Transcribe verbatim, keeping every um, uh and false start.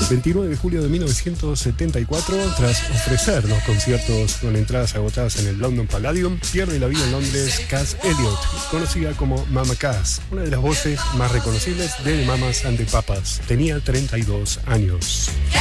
veintinueve de julio de mil novecientos setenta y cuatro, tras ofrecer dos conciertos con entradas agotadas en el London Palladium, pierde la vida en Londres Cass Elliot, conocida como Mama Cass, una de las voces más reconocibles de The Mamas and the Papas. Tenía treinta y dos años.